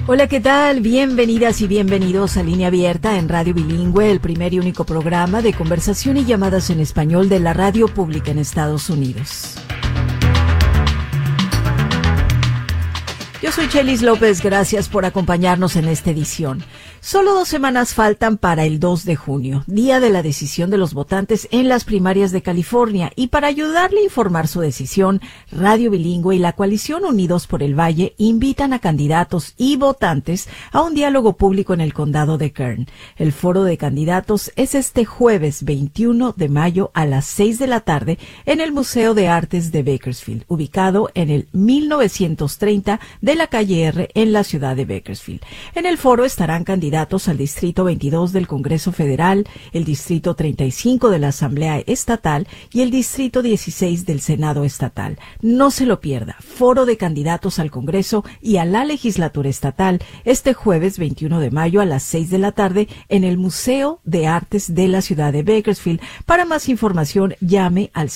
Hola, ¿qué tal? Bienvenidas y bienvenidos a Línea Abierta en Radio Bilingüe, el primer y único programa de conversación y llamadas en español de la radio pública en Estados Unidos. Yo soy Chelis López, gracias por acompañarnos en esta edición. Solo 2 semanas faltan para el 2 de junio, día de la decisión de los votantes en las primarias de California, y para ayudarle a informar su decisión, Radio Bilingüe y la coalición Unidos por el Valle invitan a candidatos y votantes a un diálogo público en el condado de Kern. El foro de candidatos es este jueves 21 de mayo a las 6 de la tarde en el Museo de Artes de Bakersfield, ubicado en el 1930 de la calle R en la ciudad de Bakersfield. En el foro estarán candidatos al Distrito 22 del Congreso Federal, el Distrito 35 de la Asamblea Estatal y el Distrito 16 del Senado Estatal. No se lo pierda. Foro de candidatos al Congreso y a la Legislatura Estatal este jueves 21 de mayo a las 6 de la tarde en el Museo de Artes de la ciudad de Bakersfield. Para más información, llame al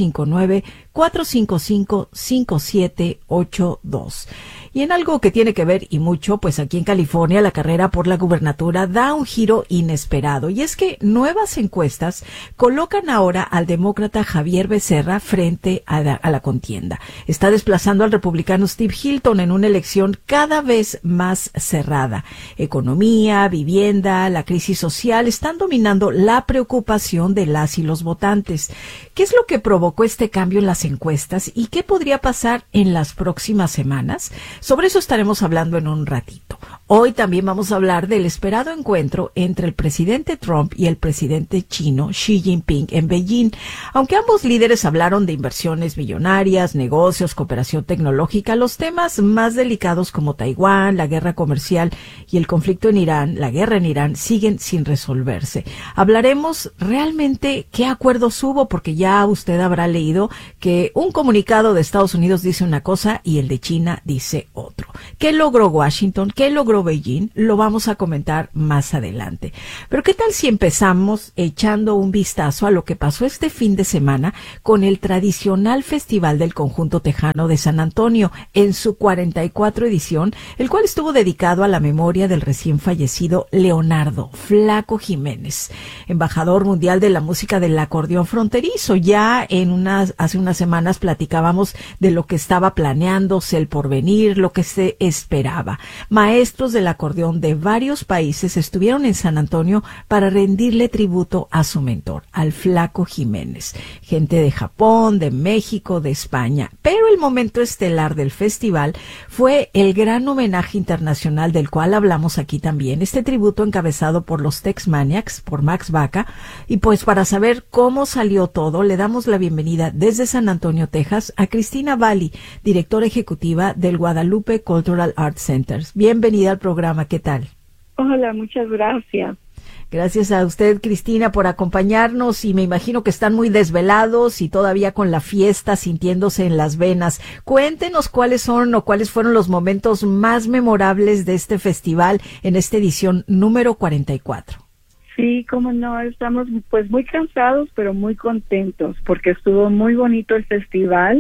559-455-5782. Y en algo que tiene que ver y mucho, pues aquí en California la carrera por la gubernatura da un giro inesperado. Y es que nuevas encuestas colocan ahora al demócrata Javier Becerra frente a la contienda. Está desplazando al republicano Steve Hilton en una elección cada vez más cerrada. Economía, vivienda, la crisis social están dominando la preocupación de las y los votantes. ¿Qué es lo que provocó este cambio en las encuestas y qué podría pasar en las próximas semanas? Sobre eso estaremos hablando en un ratito. Hoy también vamos a hablar del esperado encuentro entre el presidente Trump y el presidente chino Xi Jinping en Beijing. Aunque ambos líderes hablaron de inversiones millonarias, negocios, cooperación tecnológica, los temas más delicados como Taiwán, la guerra comercial y el conflicto en Irán, la guerra en Irán, siguen sin resolverse. Hablaremos realmente qué acuerdos hubo, porque ya usted habrá leído que un comunicado de Estados Unidos dice una cosa y el de China dice otro. ¿Qué logró Washington? ¿Qué logró Beijing? Lo vamos a comentar más adelante. Pero ¿qué tal si empezamos echando un vistazo a lo que pasó este fin de semana con el tradicional Festival del Conjunto Tejano de San Antonio en su 44 edición, el cual estuvo dedicado a la memoria del recién fallecido Leonardo Flaco Jiménez, embajador mundial de la música del acordeón fronterizo? Ya hace unas semanas platicábamos de lo que estaba planeándose, el porvenir, lo que se esperaba. Maestros del acordeón de varios países estuvieron en San Antonio para rendirle tributo a su mentor, al Flaco Jiménez. Gente de Japón, de México, de España. Pero el momento estelar del festival fue el gran homenaje internacional del cual hablamos aquí también. Este tributo encabezado por los Tex Maniacs, por Max Baca. Y pues para saber cómo salió todo, le damos la bienvenida desde San Antonio, Texas, a Cristina Valli, directora ejecutiva del Guadalupe Cultural Arts Center. Bienvenida al programa, ¿qué tal? Hola, muchas gracias. Gracias a usted, Cristina, por acompañarnos, y me imagino que están muy desvelados y todavía con la fiesta sintiéndose en las venas. Cuéntenos cuáles fueron los momentos más memorables de este festival en esta edición número 44. Sí, cómo no, estamos pues muy cansados, pero muy contentos, porque estuvo muy bonito el festival,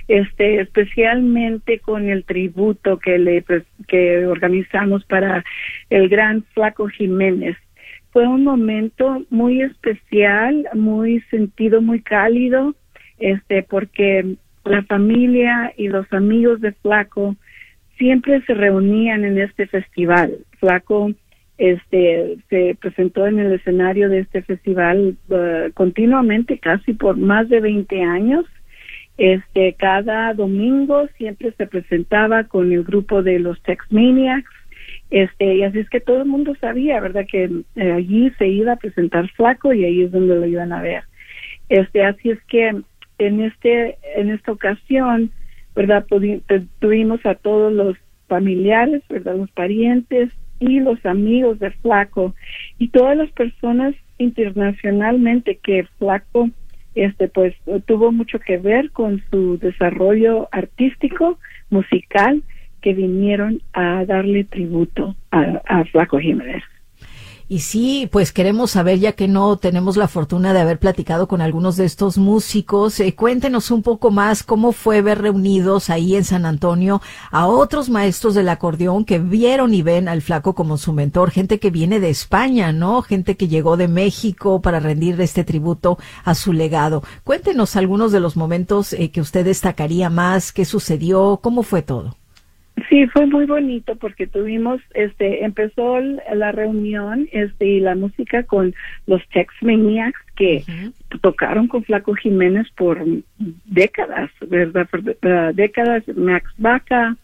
especialmente con el tributo que organizamos para el gran Flaco Jiménez. Fue un momento muy especial, muy sentido, muy cálido, porque la familia y los amigos de Flaco siempre se reunían en este festival. Flaco se presentó en el escenario de este festival continuamente, casi por más de 20 años. Cada domingo siempre se presentaba con el grupo de los Tex Maniacs, y así es que todo el mundo sabía, ¿verdad?, que allí se iba a presentar Flaco y ahí es donde lo iban a ver. Así es que en esta ocasión, ¿verdad?, tuvimos a todos los familiares, ¿verdad?, los parientes y los amigos de Flaco y todas las personas internacionalmente que Flaco pues tuvo mucho que ver con su desarrollo artístico, musical, que vinieron a darle tributo a Flaco Jiménez. Y sí, pues queremos saber, ya que no tenemos la fortuna de haber platicado con algunos de estos músicos, cuéntenos un poco más cómo fue ver reunidos ahí en San Antonio a otros maestros del acordeón que vieron y ven al Flaco como su mentor, gente que viene de España, ¿no? Gente que llegó de México para rendir este tributo a su legado. Cuéntenos algunos de los momentos que usted destacaría más, qué sucedió, cómo fue todo. Sí, fue muy bonito porque tuvimos, empezó la reunión, y la música con los Tex Maniacs que tocaron con Flaco Jiménez por décadas, ¿verdad? Por décadas, Max Baca,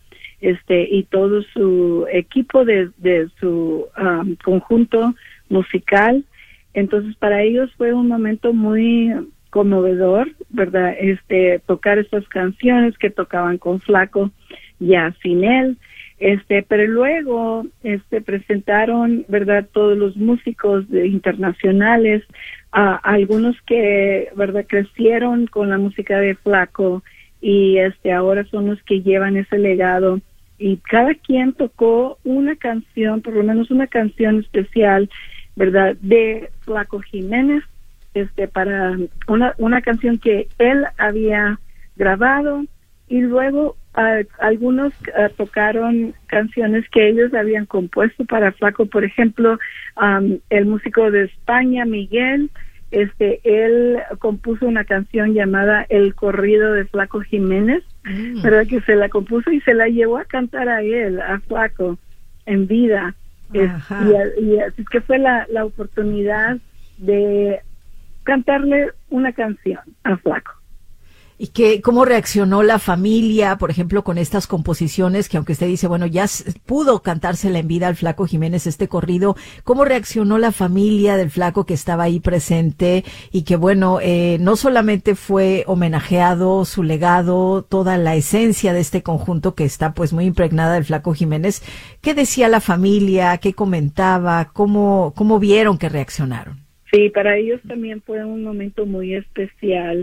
y todo su equipo de su conjunto musical. Entonces, para ellos fue un momento muy conmovedor, ¿verdad? Tocar estas canciones que tocaban con Flaco ya sin él, pero luego presentaron, ¿verdad?, todos los músicos internacionales, algunos que, ¿verdad?, crecieron con la música de Flaco y ahora son los que llevan ese legado, y cada quien tocó una canción, por lo menos una canción especial, ¿verdad?, de Flaco Jiménez, para una canción que él había grabado, y luego algunos tocaron canciones que ellos habían compuesto para Flaco. Por ejemplo, el músico de España, Miguel, él compuso una canción llamada El Corrido de Flaco Jiménez, ¿verdad?, que se la compuso y se la llevó a cantar a él, a Flaco, en vida. Y así que fue la oportunidad de cantarle una canción a Flaco. ¿Y cómo reaccionó la familia, por ejemplo, con estas composiciones que, aunque usted dice, bueno, ya pudo cantársela en vida al Flaco Jiménez este corrido? ¿Cómo reaccionó la familia del Flaco que estaba ahí presente y que, bueno, no solamente fue homenajeado su legado, toda la esencia de este conjunto que está pues muy impregnada del Flaco Jiménez? ¿Qué decía la familia? ¿Qué comentaba? ¿Cómo vieron que reaccionaron? Sí, para ellos también fue un momento muy especial,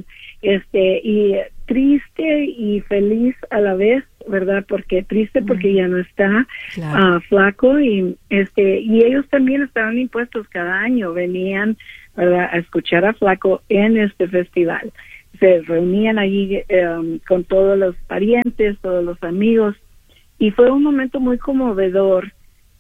y triste y feliz a la vez, ¿verdad? Porque triste porque ya no está Flaco, y ellos también estaban impuestos cada año, venían, ¿verdad?, a escuchar a Flaco en este festival. Se reunían allí con todos los parientes, todos los amigos, y fue un momento muy conmovedor.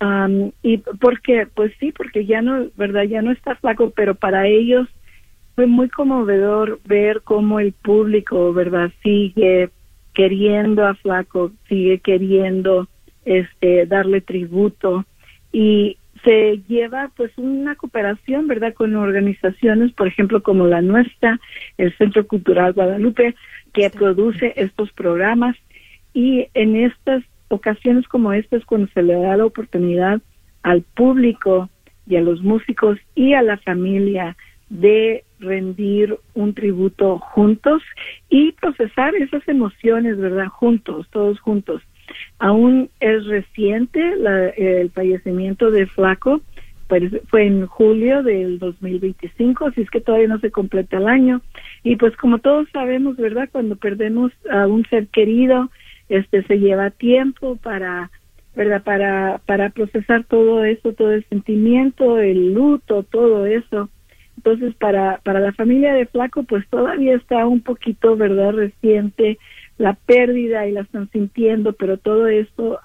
Y porque ya no, ¿verdad?, ya no está Flaco, pero para ellos fue muy conmovedor ver cómo el público, ¿verdad?, sigue queriendo a Flaco, sigue queriendo darle tributo, y se lleva pues una cooperación, ¿verdad?, con organizaciones, por ejemplo, como la nuestra, el Centro Cultural Guadalupe, que produce estos programas, y en estas ocasiones como estas, cuando se le da la oportunidad al público y a los músicos y a la familia de rendir un tributo juntos y procesar esas emociones, ¿verdad?, juntos, todos juntos. Aún es reciente el fallecimiento de Flaco, pues fue en julio del 2025, así es que todavía no se completa el año, y pues como todos sabemos, ¿verdad?, cuando perdemos a un ser querido, se lleva tiempo para, ¿verdad?, para procesar todo eso, todo el sentimiento, el luto, todo eso. Entonces, para la familia de Flaco, pues todavía está un poquito, ¿verdad?, reciente la pérdida y la están sintiendo, pero todo esto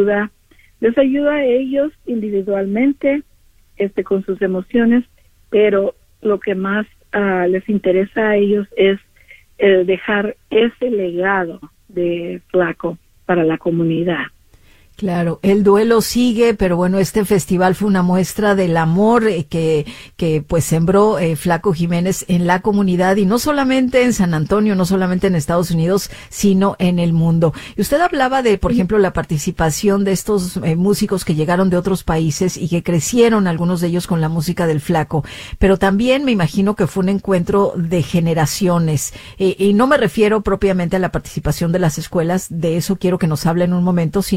les ayuda a ellos individualmente, con sus emociones, pero lo que más les interesa a ellos es dejar ese legado de Flaco para la comunidad. Claro, el duelo sigue, pero bueno, este festival fue una muestra del amor que pues sembró Flaco Jiménez en la comunidad, y no solamente en San Antonio, no solamente en Estados Unidos, sino en el mundo. Y usted hablaba de, por ejemplo, la participación de estos músicos que llegaron de otros países y que crecieron, algunos de ellos, con la música del Flaco, pero también me imagino que fue un encuentro de generaciones, y no me refiero propiamente a la participación de las escuelas, de eso quiero que nos hable en un momento, sino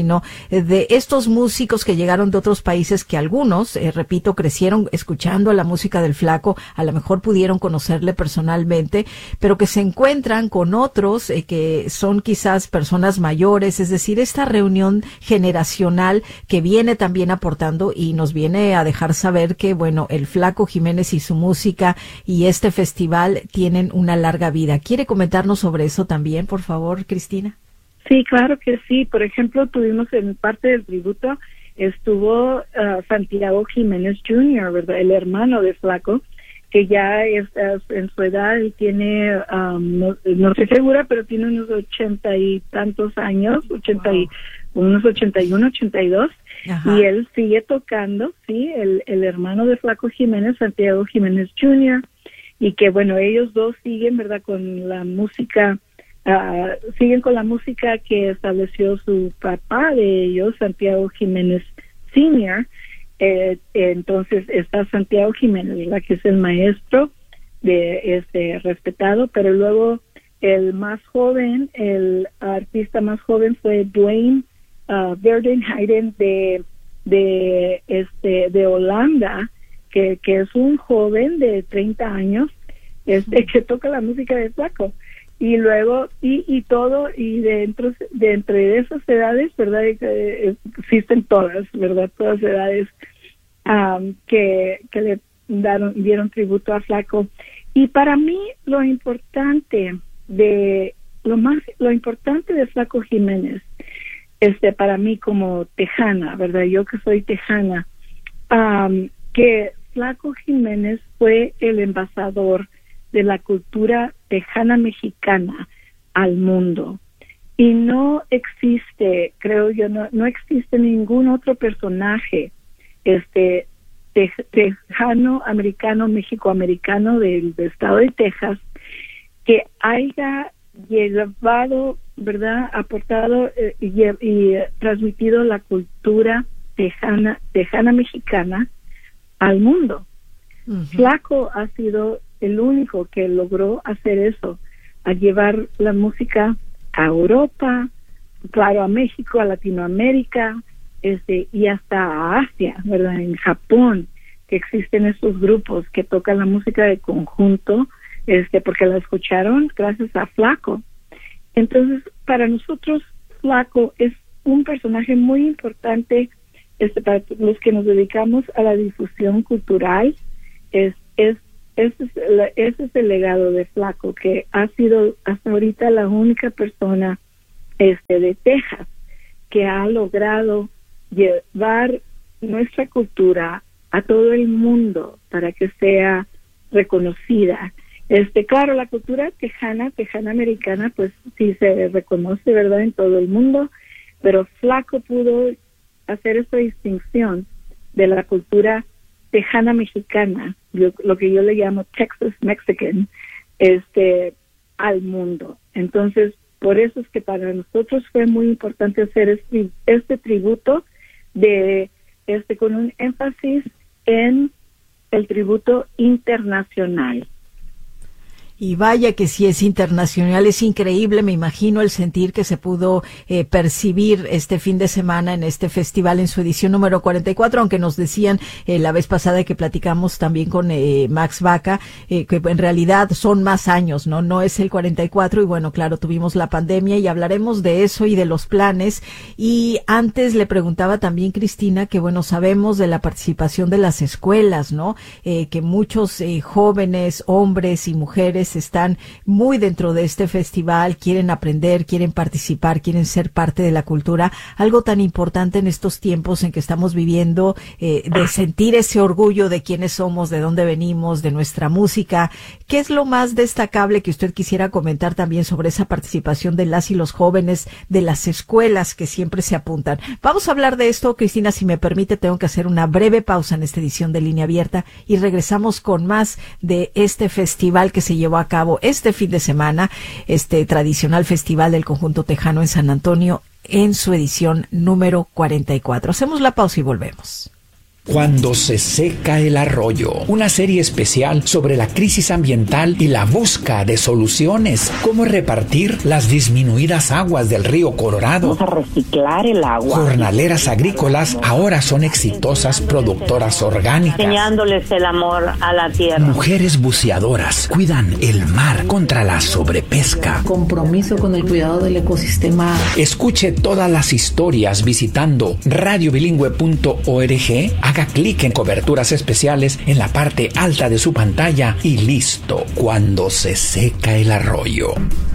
de estos músicos que llegaron de otros países, que algunos, repito, crecieron escuchando la música del Flaco, a lo mejor pudieron conocerle personalmente, pero que se encuentran con otros que son quizás personas mayores, es decir, esta reunión generacional que viene también aportando y nos viene a dejar saber que, bueno, el Flaco Jiménez y su música y este festival tienen una larga vida. ¿Quiere comentarnos sobre eso también, por favor, Cristina? Sí, claro que sí. Por ejemplo, tuvimos en parte del tributo, estuvo Santiago Jiménez Jr., ¿verdad? El hermano de Flaco, que ya está en su edad y tiene, no estoy segura, pero tiene unos 80 y tantos años, unos 81, 82, Ajá. Y él sigue tocando, sí, el hermano de Flaco Jiménez, Santiago Jiménez Jr., y que, bueno, ellos dos siguen, ¿verdad?, con la música, siguen con la música que estableció su papá de ellos, Santiago Jiménez Sr., entonces está Santiago Jiménez, ¿verdad?, que es el maestro de respetado, pero luego el más joven, el artista más joven fue Dwayne Verdenheiden de Holanda, que es un joven de 30 años, que toca la música de Flaco. Y luego, y todo, y de entre esas edades, ¿verdad? Existen todas, ¿verdad? Todas edades que le dieron tributo a Flaco. Y para mí lo importante de Flaco Jiménez, para mí como tejana, ¿verdad? Yo que soy tejana, que Flaco Jiménez fue el embajador de la cultura tejana mexicana al mundo. Y no existe, creo yo, no existe ningún otro personaje tejano, americano, mexicoamericano del estado de Texas que haya llevado, ¿verdad?, aportado y transmitido la cultura tejana mexicana al mundo. Uh-huh. Flaco ha sido el único que logró hacer eso, a llevar la música a Europa, claro, a México, a Latinoamérica, y hasta a Asia, ¿verdad?, en Japón, que existen estos grupos que tocan la música de conjunto, porque la escucharon gracias a Flaco. Entonces, para nosotros, Flaco es un personaje muy importante, para los que nos dedicamos a la difusión cultural. Ese es el legado de Flaco, que ha sido hasta ahorita la única persona de Texas que ha logrado llevar nuestra cultura a todo el mundo para que sea reconocida. Claro, la cultura tejana americana, pues sí se reconoce, ¿verdad?, en todo el mundo, pero Flaco pudo hacer esa distinción de la cultura tejana mexicana, lo que yo le llamo Texas Mexican, al mundo. Entonces, por eso es que para nosotros fue muy importante hacer este tributo con un énfasis en el tributo internacional. Y vaya que sí es internacional, es increíble, me imagino el sentir que se pudo percibir este fin de semana en este festival en su edición número 44, aunque nos decían la vez pasada que platicamos también con Max Vaca, que en realidad son más años, no es el 44, y bueno, claro, tuvimos la pandemia y hablaremos de eso y de los planes. Y antes le preguntaba también, Cristina, que bueno, sabemos de la participación de las escuelas, ¿no? Que muchos jóvenes, hombres y mujeres están muy dentro de este festival, quieren aprender, quieren participar, quieren ser parte de la cultura, algo tan importante en estos tiempos en que estamos viviendo, de sentir ese orgullo de quiénes somos, de dónde venimos, de nuestra música. ¿Qué es lo más destacable que usted quisiera comentar también sobre esa participación de las y los jóvenes, de las escuelas que siempre se apuntan? Vamos a hablar de esto, Cristina, si me permite, tengo que hacer una breve pausa en esta edición de Línea Abierta y regresamos con más de este festival que se llevó a cabo este fin de semana, este tradicional festival del conjunto tejano en San Antonio en su edición número 44. Hacemos la pausa y volvemos. Cuando se seca el arroyo, una serie especial sobre la crisis ambiental y la búsqueda de soluciones. Cómo repartir las disminuidas aguas del río Colorado. Vamos a reciclar el agua. Jornaleras agrícolas ahora son exitosas productoras orgánicas. Enseñándoles el amor a la tierra. Mujeres buceadoras cuidan el mar contra la sobrepesca. Compromiso con el cuidado del ecosistema. Escuche todas las historias visitando radiobilingüe.org. Haga clic en coberturas especiales en la parte alta de su pantalla y listo. Cuando se seca el arroyo.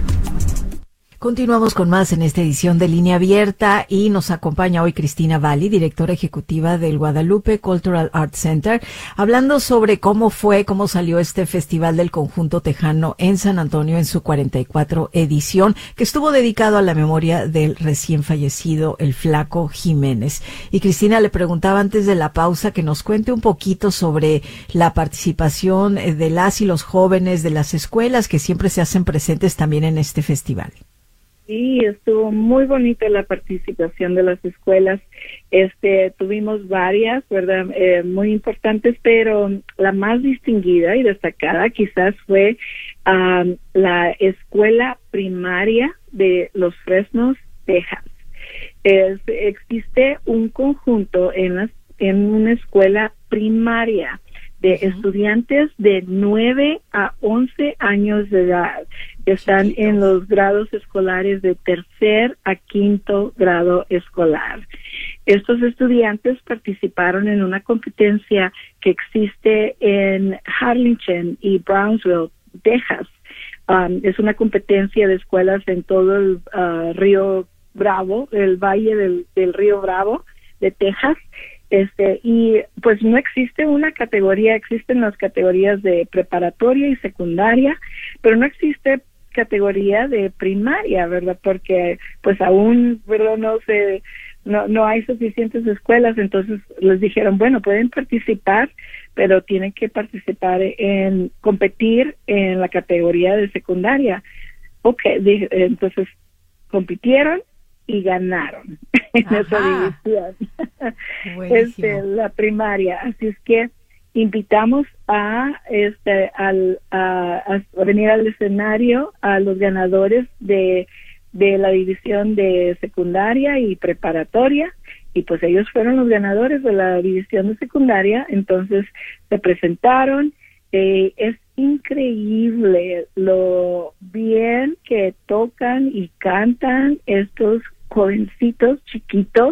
Continuamos con más en esta edición de Línea Abierta y nos acompaña hoy Cristina Valli, directora ejecutiva del Guadalupe Cultural Arts Center, hablando sobre cómo salió este Festival del Conjunto Tejano en San Antonio en su 44 edición, que estuvo dedicado a la memoria del recién fallecido el Flaco Jiménez. Y Cristina, le preguntaba antes de la pausa que nos cuente un poquito sobre la participación de las y los jóvenes de las escuelas que siempre se hacen presentes también en este festival. Sí, estuvo muy bonita la participación de las escuelas. Tuvimos varias, ¿verdad? Muy importantes, pero la más distinguida y destacada quizás fue la escuela primaria de Los Fresnos, Texas. Existe un conjunto en una escuela primaria de estudiantes de 9 a 11 años de edad que están en los grados escolares de 3er a 5º grado escolar. Estos estudiantes participaron en una competencia que existe en Harlingen y Brownsville, Texas. Es una competencia de escuelas en todo el río Bravo, el valle del río Bravo de Texas. Y pues no existe una categoría, existen las categorías de preparatoria y secundaria, pero no existe categoría de primaria, ¿verdad? Porque pues aún, ¿verdad? No hay suficientes escuelas, entonces les dijeron, bueno, pueden participar, pero tienen que participar en competir en la categoría de secundaria. Entonces compitieron y ganaron en esa división. La primaria. Así es que invitamos a venir al escenario a los ganadores de la división de secundaria y preparatoria, y pues ellos fueron los ganadores de la división de secundaria. Entonces se presentaron. Es increíble lo bien que tocan y cantan estos jovencitos chiquitos,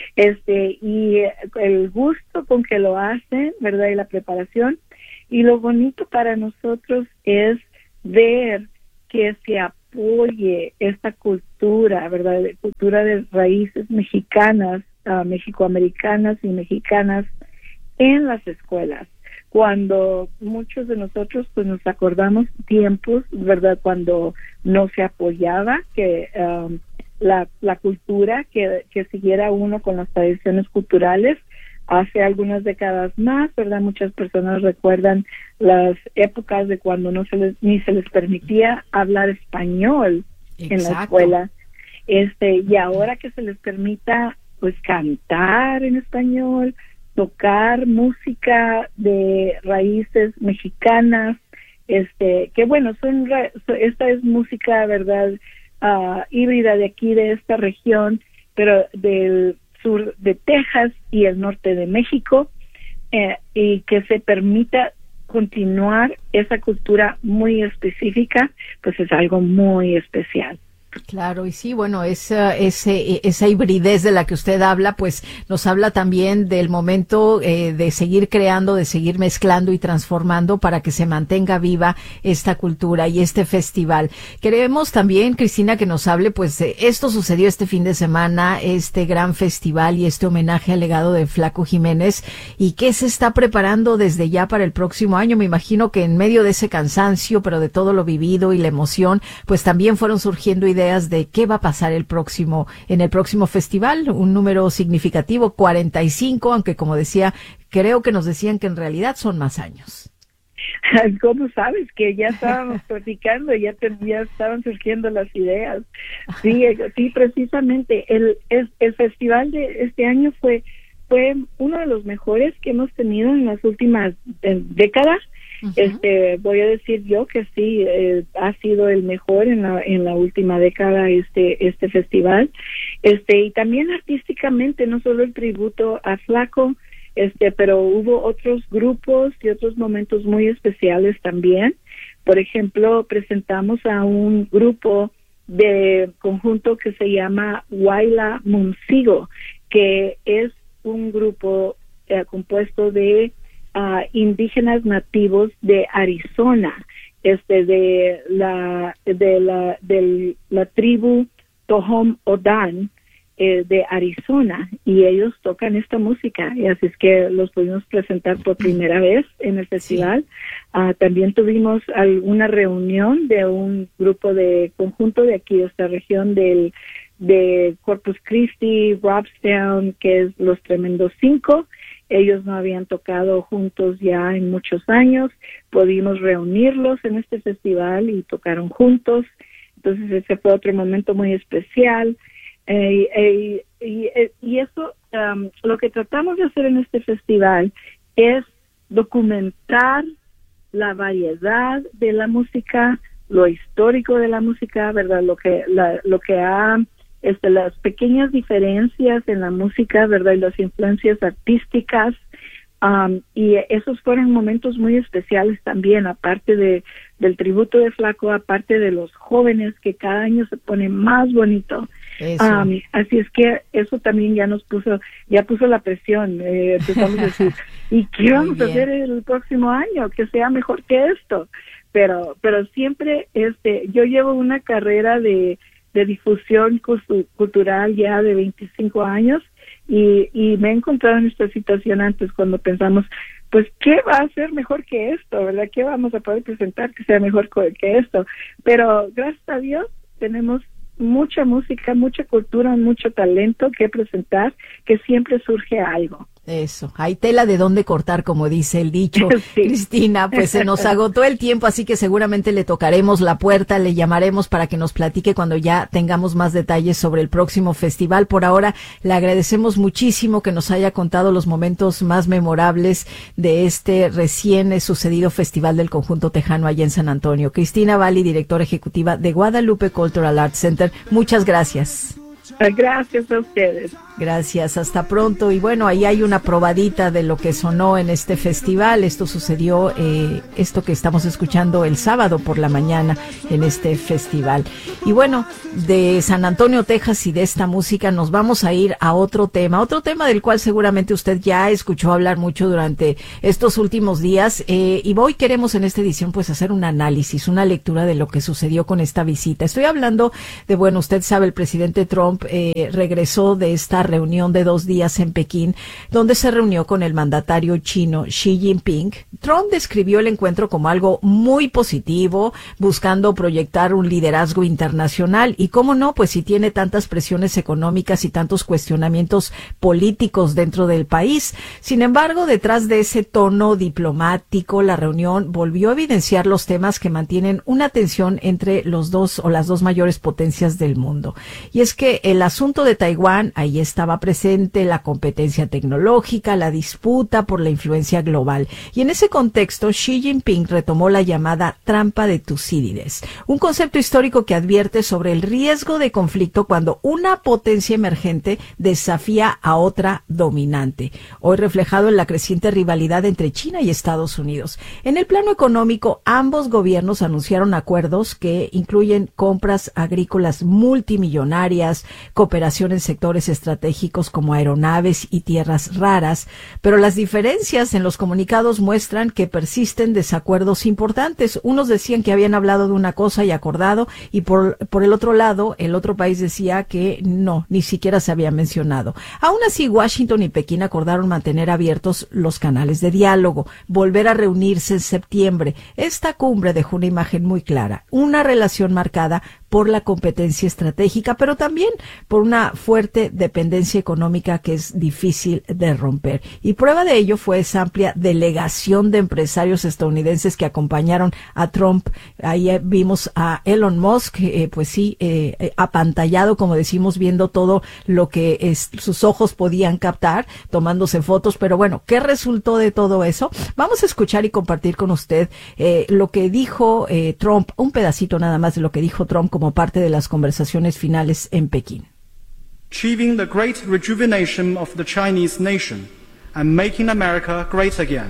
y el gusto con que lo hacen, ¿verdad? Y la preparación. Y lo bonito para nosotros es ver que se apoye esta cultura, ¿verdad? Cultura de raíces mexicanas, mexicoamericanas y mexicanas en las escuelas. Cuando muchos de nosotros pues nos acordamos tiempos, ¿verdad? Cuando no se apoyaba que la cultura, que siguiera uno con las tradiciones culturales. Hace algunas décadas más, ¿verdad? Muchas personas recuerdan las épocas de cuando ni se les permitía hablar español. Exacto. En la escuela. Y ahora que se les permita pues cantar en español, tocar música de raíces mexicanas, que bueno, esta es música, ¿verdad? Híbrida de aquí, de esta región, pero del sur de Texas y el norte de México, y que se permita continuar esa cultura muy específica, pues es algo muy especial. Claro, y sí, bueno, esa hibridez de la que usted habla, pues nos habla también del momento de seguir creando, de seguir mezclando y transformando para que se mantenga viva esta cultura y este festival. Queremos también, Cristina, que nos hable, pues esto sucedió este fin de semana, este gran festival y este homenaje al legado de Flaco Jiménez, y qué se está preparando desde ya para el próximo año. Me imagino que en medio de ese cansancio, pero de todo lo vivido y la emoción, pues también fueron surgiendo ideas de qué va a pasar en el próximo festival, un número significativo, 45, aunque como decía, creo que nos decían que en realidad son más años. ¿Cómo sabes? Que ya estábamos platicando, ya estaban surgiendo las ideas. Sí, precisamente. El festival de este año fue fue uno de los mejores que hemos tenido en las últimas décadas. Uh-huh. Voy a decir yo que sí, ha sido el mejor en la última década este festival. Y también artísticamente, no solo el tributo a Flaco, pero hubo otros grupos y otros momentos muy especiales también. Por ejemplo, presentamos a un grupo de conjunto que se llama Huayla Muncigo, que es un grupo compuesto de indígenas nativos de Arizona, de la tribu Tohom Odan de Arizona, y ellos tocan esta música, y así es que los pudimos presentar por primera vez en el festival. Sí. También tuvimos una reunión de un grupo de conjunto de aquí de esta región de Corpus Christi, Robstown, que es Los Tremendos Cinco. Ellos no habían tocado juntos ya en muchos años. Pudimos reunirlos en este festival y tocaron juntos. Entonces ese fue otro momento muy especial. Y eso, lo que tratamos de hacer en este festival es documentar la variedad de la música, lo histórico de la música, ¿verdad? Lo que ha las pequeñas diferencias en la música, ¿verdad? Y las influencias artísticas, y esos fueron momentos muy especiales también, aparte del tributo de Flaco, aparte de los jóvenes que cada año se pone más bonito. Así es que eso también ya puso la presión. Empezamos a decir, ¿y qué vamos a hacer el próximo año? Que sea mejor que esto. Pero siempre, yo llevo una carrera de difusión cultural ya de 25 años y me he encontrado en esta situación antes cuando pensamos, pues, ¿qué va a ser mejor que esto, verdad? ¿Qué vamos a poder presentar que sea mejor que esto? Pero gracias a Dios tenemos mucha música, mucha cultura, mucho talento que presentar, que siempre surge algo. Eso, hay tela de dónde cortar, como dice el dicho. Sí. Cristina, pues se nos agotó el tiempo, así que seguramente le tocaremos la puerta, le llamaremos para que nos platique cuando ya tengamos más detalles sobre el próximo festival. Por ahora, le agradecemos muchísimo que nos haya contado los momentos más memorables de este recién sucedido Festival del Conjunto Tejano allá en San Antonio. Cristina Valli, directora ejecutiva de Guadalupe Cultural Arts Center, muchas gracias. Gracias a ustedes. Gracias, hasta pronto. Y bueno, ahí hay una probadita de lo que sonó en este festival. Esto sucedió, esto que estamos escuchando el sábado por la mañana en este festival. Y bueno, de San Antonio, Texas, y de esta música nos vamos a ir a otro tema del cual seguramente usted ya escuchó hablar mucho durante estos últimos días. Y hoy queremos en esta edición pues hacer un análisis, una lectura de lo que sucedió con esta visita. Estoy hablando de, bueno, usted sabe, el presidente Trump regresó de esta reunión de 2 días en Pekín, donde se reunió con el mandatario chino Xi Jinping. Trump describió el encuentro como algo muy positivo, buscando proyectar un liderazgo internacional, y cómo no, pues si tiene tantas presiones económicas y tantos cuestionamientos políticos dentro del país. Sin embargo, detrás de ese tono diplomático, la reunión volvió a evidenciar los temas que mantienen una tensión entre los dos o las dos mayores potencias del mundo. Y es que el asunto de Taiwán, ahí estaba presente la competencia tecnológica, la disputa por la influencia global. Y en ese contexto, Xi Jinping retomó la llamada trampa de Tucídides, un concepto histórico que advierte sobre el riesgo de conflicto cuando una potencia emergente desafía a otra dominante, hoy reflejado en la creciente rivalidad entre China y Estados Unidos. En el plano económico, ambos gobiernos anunciaron acuerdos que incluyen compras agrícolas multimillonarias, cooperación en sectores estratégicos como aeronaves y tierras raras, pero las diferencias en los comunicados muestran que persisten desacuerdos importantes. Unos decían que habían hablado de una cosa y acordado, y por el otro lado, el otro país decía que no, ni siquiera se había mencionado. Aún así, Washington y Pekín acordaron mantener abiertos los canales de diálogo, volver a reunirse en septiembre. Esta cumbre dejó una imagen muy clara, una relación marcada por la competencia estratégica, pero también por una fuerte dependencia económica que es difícil de romper. Y prueba de ello fue esa amplia delegación de empresarios estadounidenses que acompañaron a Trump. Ahí vimos a Elon Musk, apantallado, como decimos, viendo todo lo que sus ojos podían captar, tomándose fotos. Pero bueno, ¿qué resultó de todo eso? Vamos a escuchar y compartir con usted lo que dijo Trump, un pedacito nada más de lo que dijo Trump como parte de las conversaciones finales en Pekín. Achieving the great rejuvenation of the Chinese nation and making America great again.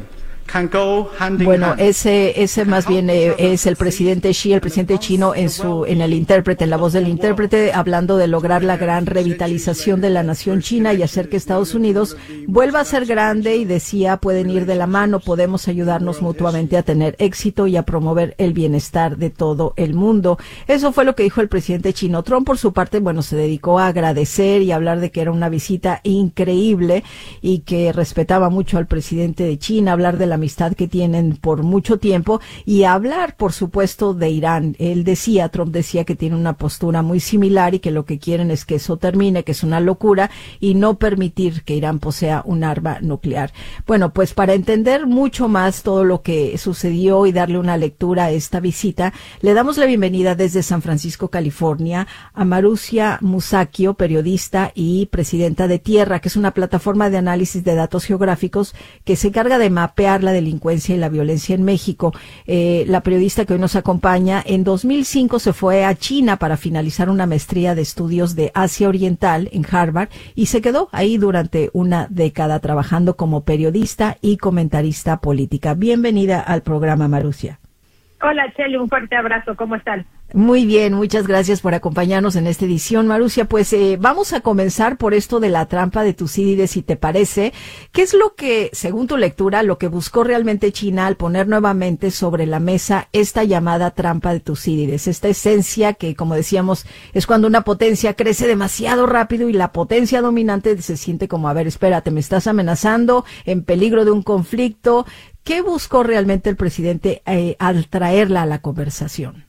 Bueno, ese más bien es el presidente Xi, el presidente chino en el intérprete, en la voz del intérprete, hablando de lograr la gran revitalización de la nación china y hacer que Estados Unidos vuelva a ser grande, y decía, pueden ir de la mano, podemos ayudarnos mutuamente a tener éxito y a promover el bienestar de todo el mundo. Eso fue lo que dijo el presidente chino. Trump, por su parte, bueno, se dedicó a agradecer y hablar de que era una visita increíble y que respetaba mucho al presidente de China, hablar de la amistad que tienen por mucho tiempo y hablar, por supuesto, de Irán. Trump decía que tiene una postura muy similar y que lo que quieren es que eso termine, que es una locura, y no permitir que Irán posea un arma nuclear. Bueno, pues para entender mucho más todo lo que sucedió y darle una lectura a esta visita, le damos la bienvenida desde San Francisco, California, a Marussia Musacchio, periodista y presidenta de Tierra, que es una plataforma de análisis de datos geográficos que se encarga de mapear la delincuencia y la violencia en México. La periodista que hoy nos acompaña, en 2005 se fue a China para finalizar una maestría de estudios de Asia Oriental en Harvard y se quedó ahí durante una década trabajando como periodista y comentarista política. Bienvenida al programa, Marussia. Hola, Chely, un fuerte abrazo. ¿Cómo están? Muy bien, muchas gracias por acompañarnos en esta edición, Marussia. Pues vamos a comenzar por esto de la trampa de Tucídides, si te parece. ¿Qué es lo que, según tu lectura, lo que buscó realmente China al poner nuevamente sobre la mesa esta llamada trampa de Tucídides? Esta esencia que, como decíamos, es cuando una potencia crece demasiado rápido y la potencia dominante se siente como, a ver, espérate, me estás amenazando, en peligro de un conflicto. ¿Qué buscó realmente el presidente al traerla a la conversación?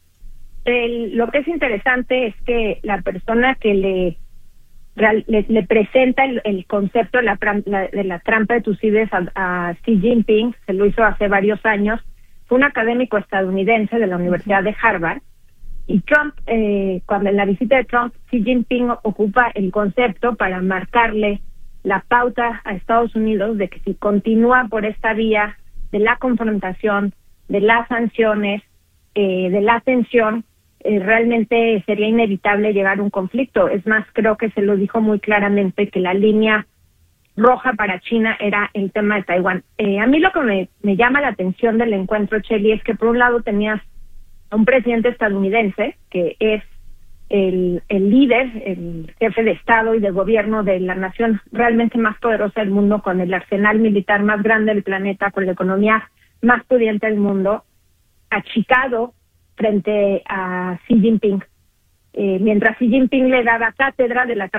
Lo que es interesante es que la persona que le presenta el concepto de la trampa de Tucídides a Xi Jinping, se lo hizo hace varios años, fue un académico estadounidense de la Universidad de Harvard, y Trump, cuando en la visita de Trump, Xi Jinping ocupa el concepto para marcarle la pauta a Estados Unidos de que si continúa por esta vía de la confrontación, de las sanciones, de la tensión, realmente sería inevitable llegar a un conflicto. Es más, creo que se lo dijo muy claramente que la línea roja para China era el tema de Taiwán. A mí lo que me llama la atención del encuentro, Chely, es que por un lado tenías a un presidente estadounidense que es el líder, el jefe de Estado y de gobierno de la nación realmente más poderosa del mundo, con el arsenal militar más grande del planeta, con la economía más pudiente del mundo, achicado frente a Xi Jinping, mientras Xi Jinping le daba cátedra de la